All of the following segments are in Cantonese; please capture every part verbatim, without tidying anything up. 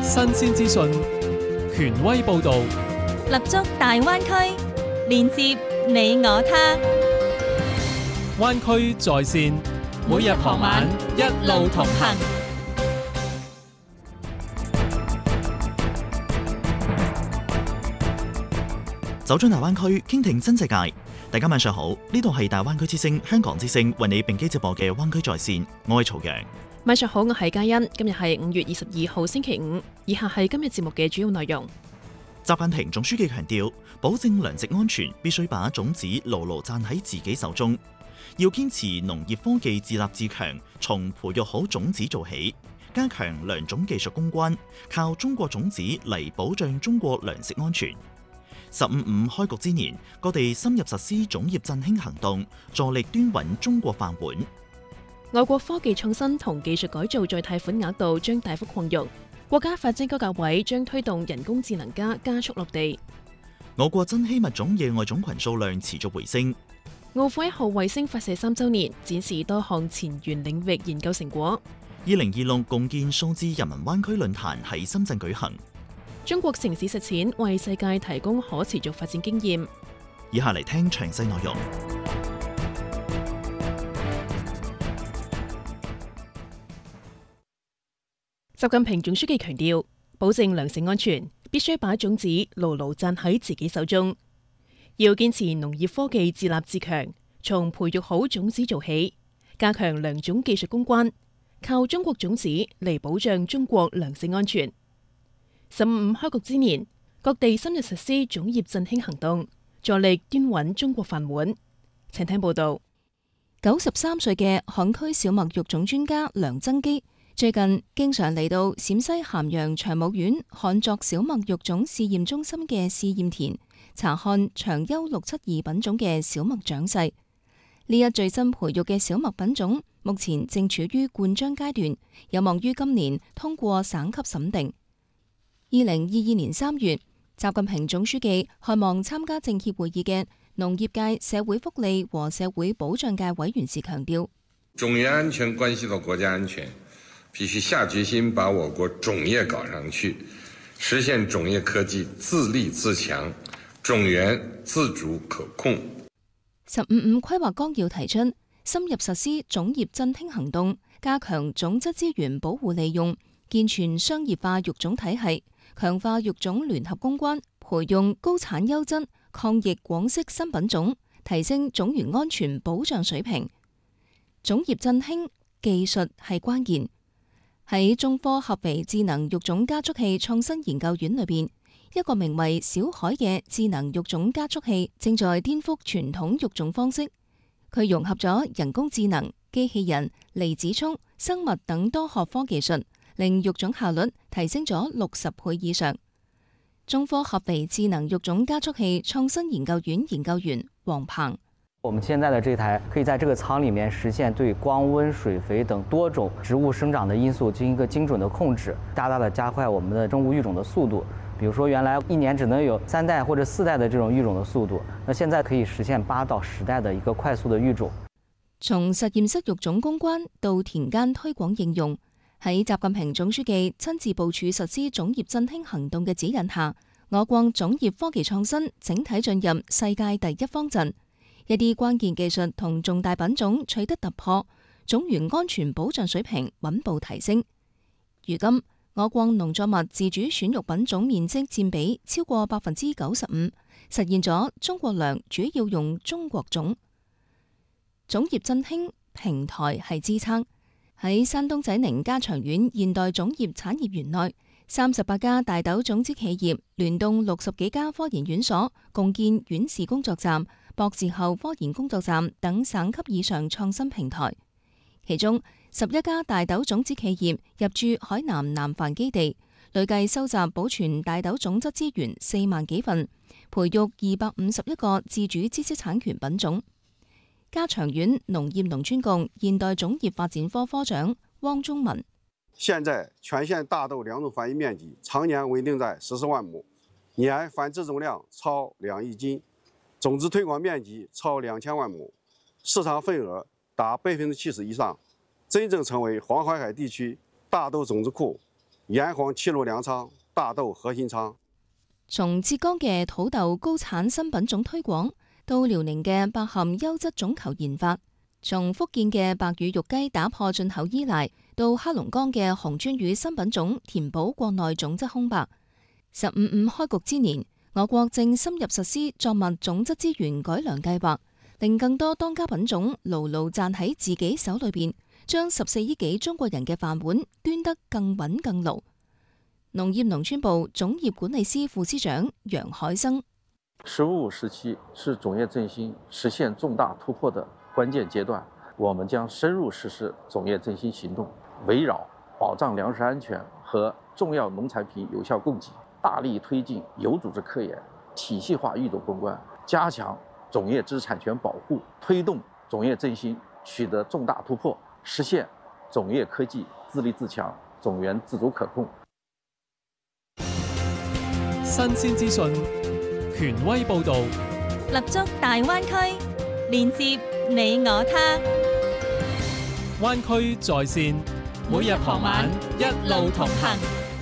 新鮮資訊，權威報導， 立足大灣區，連接你我他。 灣區在線，每日傍晚一路同行。 走進大灣區，傾聽新世界。大家晚上好，呢度係大灣區之聲香港之聲為你並機直播嘅灣區在線，我係曹陽。 晚上好，我係嘉欣。今日係五月二十二號星期五，以下係今日節目嘅主要內容。 習近平總書記強調，保證糧食安全必須把種子牢牢攢喺自己手中，要堅持農業科技自立自強，從培育好種子做起，加強良種技術攻關，靠中國種子嚟保障中國糧食安全。十五五開局之年，各地深入實施種業振興行動，助力端穩中國飯碗。 外國科技創新同技術改造再貸款額度將大幅擴容，國家發展改革委將推動人工智能加加速落地。 我國珍稀物種野外種群數量持續回升。 奧虎一號衛星發射三週年，展示多項前沿領域研究成果。 二零二六共建數字人民灣區論壇喺深圳舉行。 中國城市實踐為世界提供可持續發展經驗。 以下嚟聽詳細內容。 習近平總書記強調，保證糧食安全必須把種子牢牢攢喺自己手中，要堅持農業科技自立自強，從培育好種子做起，加強良種技術攻關，靠中國種子嚟保障中國糧食安全。十五五開局之年，各地深入實施種業振興行動，助力端穩中國飯碗。請聽報道。 九十三歲嘅旱區小麥育種專家梁增基最近經常嚟到陝西咸陽長木縣旱作小麥育種試驗中心嘅試驗田，查看長優六七二品種嘅小麥長勢。呢一最新培育嘅小麥品種，目前正處於灌漿階段，有望於今年通過省級審定。二零二二年三月，習近平總書記看望參加政協會議嘅農業界社會福利和社會保障界委員時強調， 種業安全關係到國家安全，必須下決心把我國種業搞上去，實現種業科技自立自強，種源自主可控。 十五五規劃綱要提出，深入實施種業振興行動，加強種質資源保護利用，健全商業化育種體系，強化育種聯合攻關，培育高產優質、抗疫廣式新品種，提升種源安全保障水平。種業振興技術係關鍵。喺中科合肥智能育種加速器創新研究院裏邊，一個名為小海嘅智能育種加速器正在顛覆傳統育種方式。佢融合咗人工智能、機器人、離子聰、生物等多學科技術，令育種效率提升咗六十倍以上。中科合肥智能育種加速器創新研究院研究員黃鵬。 我們現在的這台可以在這個艙裡面實現對光溫、水肥等多種植物生長的因素進行一個精準的控制，大大的加快我們的生物育種的速度。比如說原來一年只能有三代或者四代的這種育種的速度，那現在可以實現八到十代的一個快速的育種。 從實驗室育種攻關到田間推廣應用，喺習近平總書記親自部署實施種業振興行動嘅指引下，我國種業科技創新整體進入世界第一方陣。一啲關鍵技術同重大品種取得突破，種源安全保障水平穩步提升。如今，我國農作物自主選育品種面積佔比超過百分之九十五，實現咗中國糧主要用中國種。種業振興平台係支撐。喺山東濟寧家長縣現代種業產業園內，三十八家大豆種子企業聯動六十幾家科研院所，共建院士工作站、博士後科研工作站等省級以上創新平台。其中十一家大豆種子企業入駐海南南繁基地，累計收集保存大豆種質資源四萬幾份，培育二百五十一個自主知識產權品種。家長縣農業農村共現代種業發展科科長汪忠文： 現在全縣大豆兩種繁育面積常年穩定在十四萬畝，年繁殖總量超兩億斤，種子推廣面積超兩千萬畝，市場份額達百分之七十以上，真正成為黃淮海地區大豆種子庫、 炎黄七路糧倉、大豆核心倉。 從浙江嘅土豆高產新品種推廣，到遼寧嘅百含優質種球研發，從福建嘅白羽玉雞打破進口依賴，到黑龍江嘅紅鱒魚新品種填補國內種質空白。十五五開局之年，我國正深入實施作物種質資源改良計劃，令更多當家品種牢牢攢喺自己手裏邊，將十四億幾中國人嘅飯碗端得更穩更牢。農業農村部種業管理司副司長楊海生： 十五五時期是種業振興實現重大突破的關鍵階段，我們將深入實施種業振興行動，圍繞保障糧食安全和重要農產品有效供給，大力推進有組織科研、體系化育種攻關，加強種業知識產權保護，推動種業振興取得重大突破，實現種業科技自立自強、種源自主可控。 新鮮資訊，權威報導， 立足大灣區，連接你我他。 灣區在線，每日傍晚一路同行。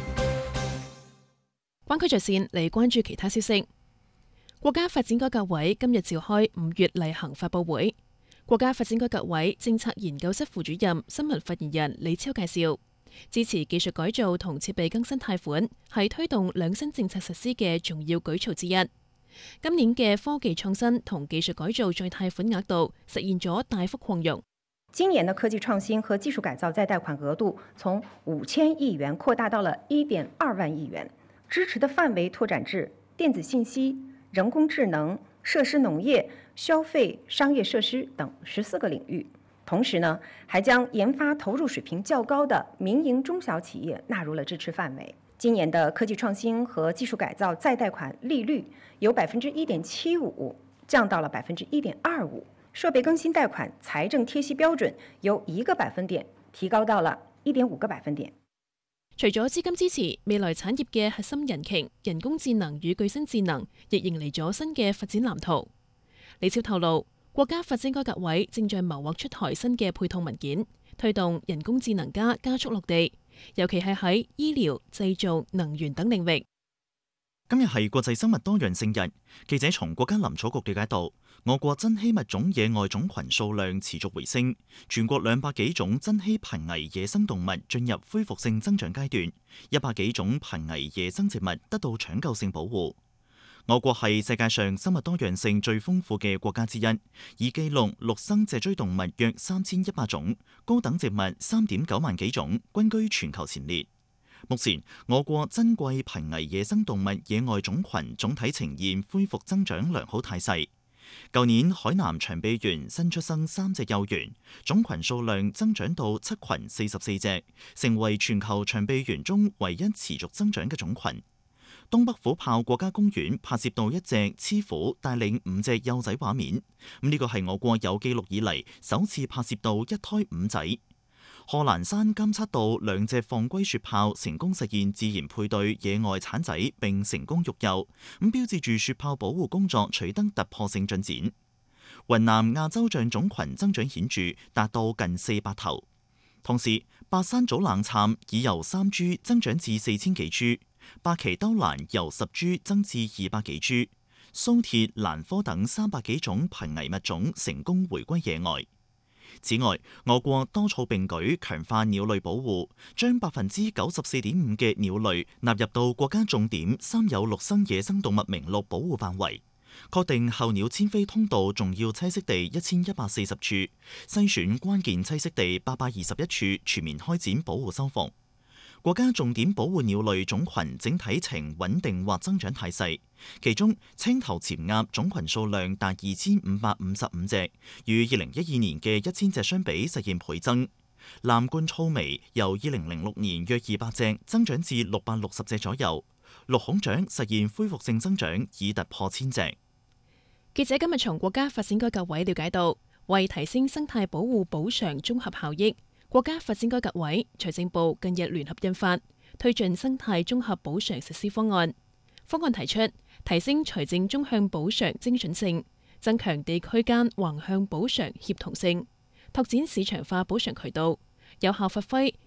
灣區在線嚟關注其他消息。國家發展改革委今日召開五月例行發佈會，國家發展改革委政策研究室副主任、新聞發言人李超介紹，支持技術改造同設備更新貸款係推動兩新政策實施嘅重要舉措之一。今年嘅科技創新同技術改造再貸款額度實現咗大幅擴容。 今年的科技創新和技術改造再貸款額度從五千億元擴大到了一點二萬億元，支持的範圍拓展至電子信息、人工智能、設施農業、消費、商業設施等十四個領域。同時呢，還將研發投入水平較高的民營中小企業納入了支持範圍。今年的科技創新和技術改造再貸款利率由百分之一點七五降到了百分之一點二五，設備更新貸款財政貼息標準由一個百分點提高到了一點五個百分點。 除咗資金支持，未來產業嘅核心引擎人工智能與具身智能亦迎嚟咗新嘅發展藍圖。李超透露，國家發展改革委正在謀劃出台新嘅配套文件，推動人工智能加加速落地，尤其係喺醫療、製造、能源等領域。 今日係國際生物多樣性日，記者從國家林草局了解到，我國珍稀物種野外種群數量持續回升，全國兩百幾種珍稀瀕危野生動物進入恢復性增長階段，一百幾種瀕危野生植物得到搶救性保護。我國係世界上生物多樣性最豐富嘅國家之一，已記錄陸生脊椎動物約三千一百種，高等植物三點九萬幾種，均居全球前列。目前，我國珍貴瀕危野生動物野外種群總體呈現恢復增長良好態勢。舊年海南長臂猿新出生三隻幼猿，總群數量增長到七群四十四隻，成為全球長臂猿中唯一持續增長嘅種群。東北虎豹國家公園拍攝到一隻雌虎帶領五隻幼仔畫面，咁呢個係我國有記錄以嚟首次拍攝到一胎五仔。賀蘭山監測到兩隻放歸雪豹成功實現自然配對野外產仔並成功育幼，咁標誌住雪豹保護工作取得突破性進展。雲南亞洲象種群增長顯著，達到近四百頭。同時，白山祖冷杉已由三株增長至四千幾株，白鰭兜蘭由十株增至二百幾株，蘇鐵、蘭科等三百幾種瀕危物種成功回歸野外。此外，我國多措並舉強化鳥類保護，將百分之九十四點五嘅鳥類納入到國家重點三有陸生野生動物名錄保護範圍，確定候鳥遷飛通道重要棲息地一千一百四十處，篩選關鍵棲息地八百二十一處，全面開展保護修復。國家重點保護鳥類種群整體呈穩定或增長態勢，其中青頭潛鴨總群數量達二千五百五十五隻，與二零一二年嘅一千隻相比實現倍增。藍冠噪麋由二零零六年約二百隻增長至六百六十隻左右，綠孔雀實現恢復性增長，已突破千隻。 記者今日從國家發展改革委了解到，為提升生態保護補償綜合效益，國家發展改革委、財政部近日聯合印發推進生態綜合補償實施方案。方案提出提升財政縱向補償精準性，增強地區間橫向補償協同性，拓展市場化補償渠道，有效發揮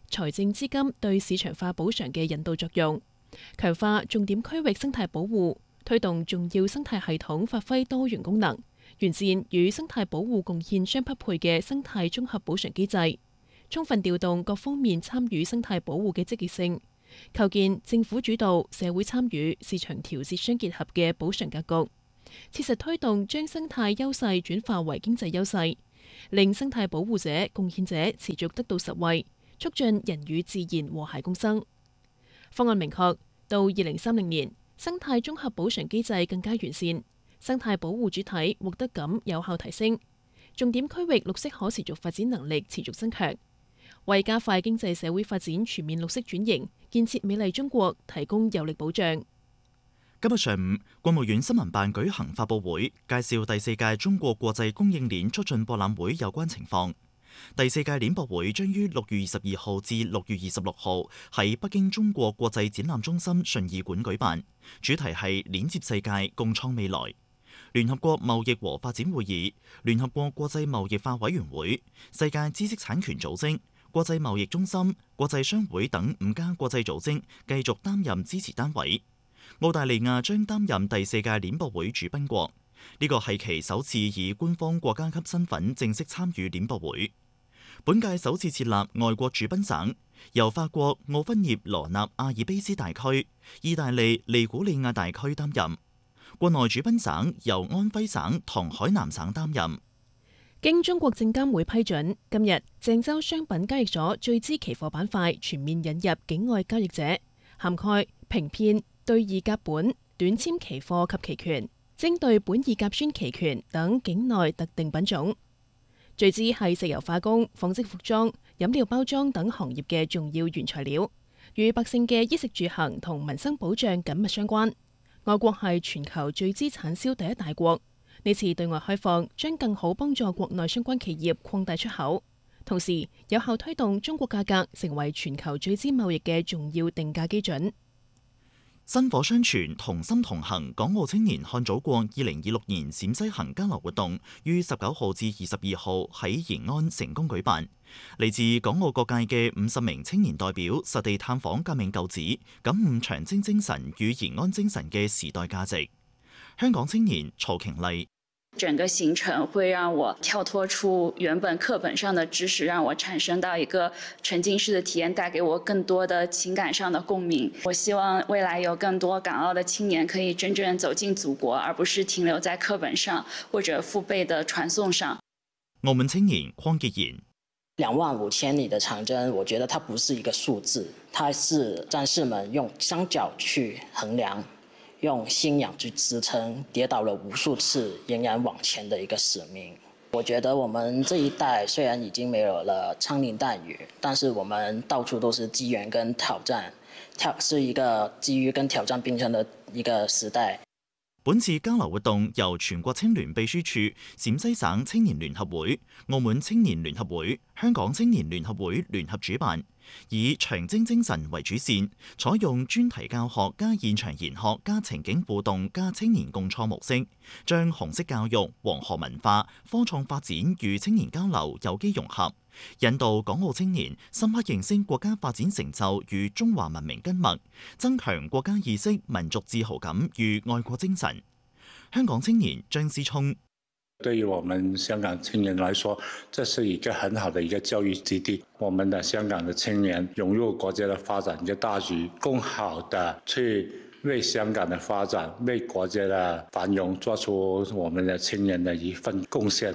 財政資金對市場化補償嘅引導作用，強化重點區域生態保護，推動重要生態系統發揮多元功能，完善與生態保護貢獻相匹配嘅生態綜合補償機制，充分調動各方面參與生態保護嘅積極性，構建政府主導、社會參與、市場調節相結合嘅補償格局，切實推動將生態優勢轉化為經濟優勢，令生態保護者、貢獻者持續得到實惠，促進人與自然和諧共生。方案明確，到二零三零年，生態綜合補償機制更加完善，生態保護主體獲得感有效提升，重點區域綠色可持續發展能力持續增強，為加快經濟社會發展全面綠色轉型、建設美麗中國提供有力保障。 今日上午，國務院新聞辦舉行發佈會，介紹第四屆中國國際供應鏈促進博覽會有關情況。第四屆鏈博會將於六月二十二號至六月二十六號喺北京中國國際展覽中心順義館舉辦，主題係鏈接世界，共創未來。聯合國貿易和發展會議、聯合國國際貿易法委員會、世界知識產權組織、國際貿易中心、國際商會等五家國際組織繼續擔任支持單位。澳大利亞將擔任第四屆鏈博會主賓國，呢個係其首次以官方國家級身份正式參與鏈博會。本屆首次設立外國主賓省，由法國奧芬涅羅納阿爾卑斯大區、意大利利古里亞大區擔任；國內主賓省由安徽省同海南省擔任。 經中國證監會批准，今日鄭州商品交易所聚資期貨板塊全面引入境外交易者，涵蓋平片、對二甲苯、短纖期貨及期權、精對苯二甲酸期權等境內特定品種。聚資係石油化工、紡織服裝、飲料包裝等行業嘅重要原材料，與百姓嘅衣食住行同民生保障緊密相關。我國係全球聚資產銷第一大國，呢次對外開放將更好幫助國內相關企業擴大出口，同時有效推動中國價格成為全球聚資貿易嘅重要定價基準。 薪火相傳，同心同行，港澳青年看祖國二零二六年陝西行交流活動於十九號至二十二號喺延安成功舉辦。嚟自港澳各界嘅五十名青年代表實地探訪革命舊址，感悟長征精神與延安精神嘅時代價值。香港青年曹瓊麗。 整個行程會讓我跳脫出原本課本上的知識，讓我產生到一個沉浸式的體驗，帶給我更多的情感上的共鳴。我希望未來有更多港澳的青年可以真正走進祖國，而不是停留在課本上或者父輩的傳頌上。 澳門青年匡傑賢。 兩萬五千里的長征，我覺得它不是一個數字，它是戰士們用雙腳去衡量，用信仰去支撐，跌倒了無數次仍然往前的一個使命。我覺得我們這一代雖然已經沒有了槍林彈雨，但是我們到處都是機緣跟挑戰，挑是一個機遇跟挑戰並存的一個時代。 本次交流活動由全國青聯秘書處、陝西省青年聯合會、澳門青年聯合會、香港青年聯合會聯合主辦，以長征精神為主線，採用專題教學加現場研學加情景互動加青年共創模式，將紅色教育、黃河文化、科創發展與青年交流有機融合，引導港澳青年深刻認識國家發展成就與中華文明根脈，增強國家意識、民族自豪感與愛國精神。香港青年張思聰。 對於我們香港青年來說，這是一個很好的一個教育基地。我們的香港的青年融入國家的發展嘅大局，更好的去為香港的發展、為國家的繁榮做出我們的青年的一份貢獻。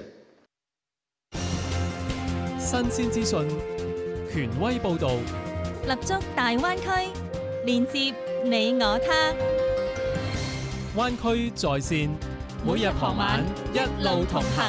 新鮮資訊，權威報導， 立足大灣區，連接你我他。 灣區在線，每日傍晚一路同行。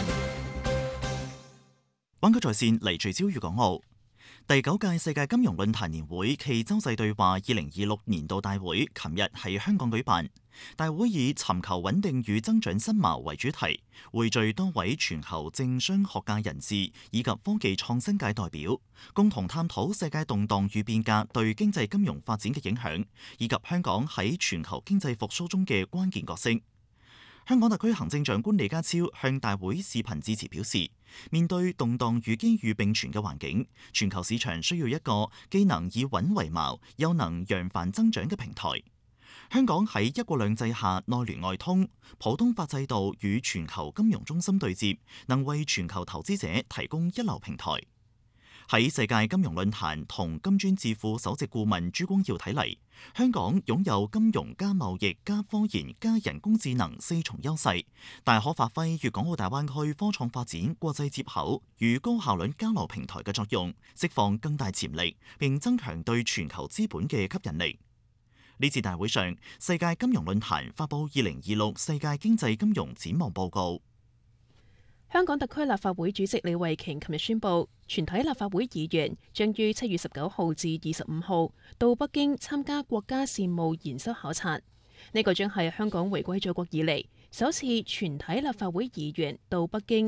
灣區在線嚟聚焦粵港澳。第九屆世界金融論壇年會暨洲際對話二零二六年度大會，琴日喺香港舉辦。大會以尋求穩定與增長新謀為主題，匯聚多位全球政商學界人士以及科技創新界代表，共同探討世界動盪與變革對經濟金融發展嘅影響，以及香港喺全球經濟復甦中嘅關鍵角色。 香港特區行政長官李家超向大會視頻致辭表示，面對動盪與機遇並存嘅環境，全球市場需要一個既能以穩為矛，又能揚帆增長嘅平台。香港喺一國兩制下內聯外通，普通法制度與全球金融中心對接，能為全球投資者提供一流平台。喺世界金融論壇同金磚智庫首席顧問朱光耀睇嚟，香港擁有金融加貿易加科研加人工智能四重優勢，大可發揮粵港澳大灣區科創發展國際接口與高效率交流平台嘅作用，釋放更大潛力，並增強對全球資本嘅吸引力。呢次大會上，世界金融論壇發布二零二六世界經濟金融展望報告。 香港特區立法會主席李慧瓊琴日宣布，全體立法會議員將於七月十九號至二十五號到北京參加國家事務研修考察。呢個將係香港回歸祖國以嚟首次全體立法會議員到北京